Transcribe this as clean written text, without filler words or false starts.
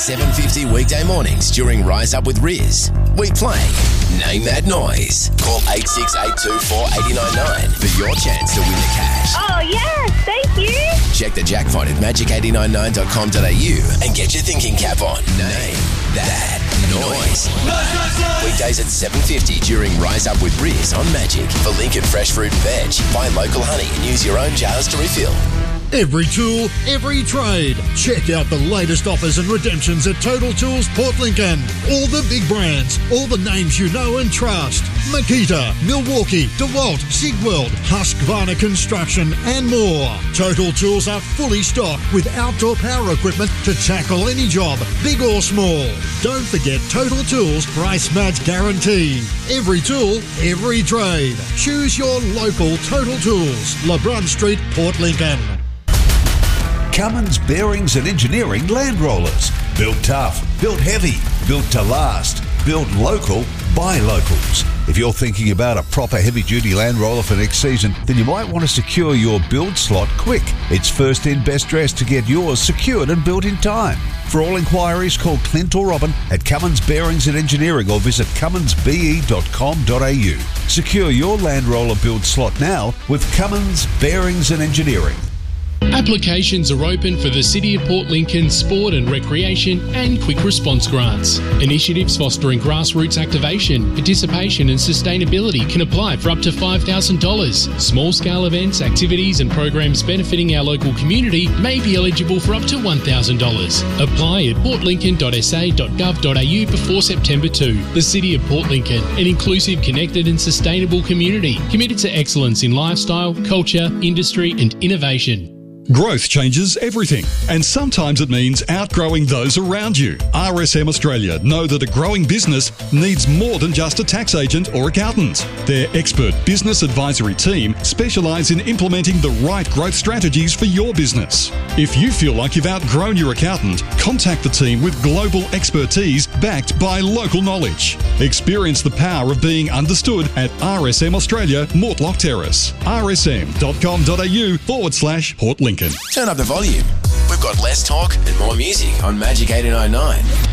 7:50 weekday mornings during Rise Up with Riz. We play Name That Noise. Call 86824899 for your chance to win the cash. Oh, yes, thank you. Check the jackpot at magic899.com.au and get your thinking cap on. Name That Noise. Weekdays at 7:50 during Rise Up with Riz on Magic. For Lincoln Fresh Fruit and Veg, buy local honey and use your own jars to refill. Every tool, every trade. Check out the latest offers and redemptions at Total Tools Port Lincoln. All the big brands, all the names you know and trust. Makita, Milwaukee, DeWalt, Sigweld, Husqvarna Construction and more. Total Tools are fully stocked with outdoor power equipment to tackle any job, big or small. Don't forget Total Tools price match guarantee. Every tool, every trade. Choose your local Total Tools. LeBrun Street, Port Lincoln. Cummins Bearings and Engineering Land Rollers. Built tough, built heavy, built to last, built local by locals. If you're thinking about a proper heavy-duty Land Roller for next season, then you might want to secure your build slot quick. It's first in, best dressed to get yours secured and built in time. For all inquiries, call Clint or Robin at Cummins Bearings and Engineering or visit cumminsbe.com.au. Secure your Land Roller build slot now with Cummins Bearings and Engineering. Applications are open for the City of Port Lincoln Sport and Recreation and Quick Response Grants. Initiatives fostering grassroots activation, participation and sustainability can apply for up to $5,000. Small-scale events, activities and programs benefiting our local community may be eligible for up to $1,000. Apply at portlincoln.sa.gov.au before September 2. The City of Port Lincoln, an inclusive, connected and sustainable community committed to excellence in lifestyle, culture, industry and innovation. Growth changes everything, and sometimes it means outgrowing those around you. RSM Australia know that a growing business needs more than just a tax agent or accountant. Their expert business advisory team specialise in implementing the right growth strategies for your business. If you feel like you've outgrown your accountant, contact the team with global expertise backed by local knowledge. Experience the power of being understood at RSM Australia, Mortlock Terrace. rsm.com.au/Port Lincoln. Turn up the volume. We've got less talk and more music on Magic 899.